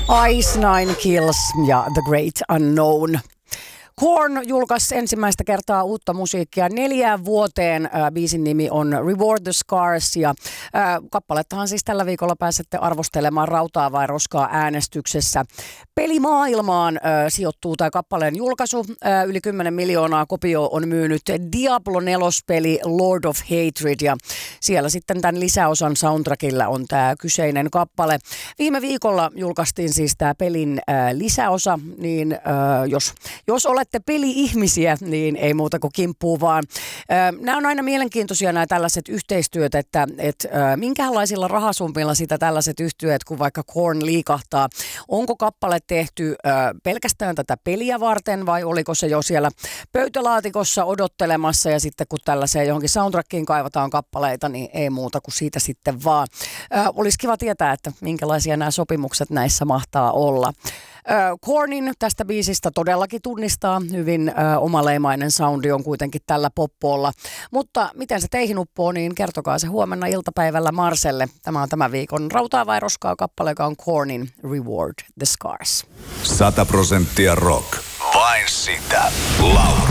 Ice Nine Kills ja The Great Unknown. Korn julkaisi ensimmäistä kertaa uutta musiikkia 4 vuoteen. Biisin nimi on Reward the Scars ja kappalettahan siis tällä viikolla pääsette arvostelemaan Rautaa vai Roskaa -äänestyksessä. Pelimaailmaan sijoittuu tämä kappaleen julkaisu. Yli 10 miljoonaa kopio on myynyt Diablo 4-peli Lord of Hatred ja siellä sitten tämän lisäosan soundtrackilla on tämä kyseinen kappale. Viime viikolla julkaistiin siis tämä pelin lisäosa, niin jos olette peli-ihmisiä, niin ei muuta kuin kimppuu vaan. Nämä on aina mielenkiintoisia nämä tällaiset yhteistyöt, että minkälaisilla rahasummilla sitä tällaiset yhtyöt, kun vaikka Korn liikahtaa. Onko kappale tehty pelkästään tätä peliä varten vai oliko se jo siellä pöytälaatikossa odottelemassa ja sitten kun tällaiseen johonkin soundtrackiin kaivataan kappaleita, niin ei muuta kuin siitä sitten vaan. Olisi kiva tietää, että minkälaisia nämä sopimukset näissä mahtaa olla. Kornin tästä biisistä todellakin tunnistaa. Hyvin omaleimainen soundi on kuitenkin tällä poppoolla. Mutta miten se teihin uppoo, niin kertokaa se huomenna iltapäivällä Marselle. Tämä on tämän viikon Rautaa vai Roskaa -kappale, joka on Kornin Reward the Scars. 100% rock. Vain sitä. Laura.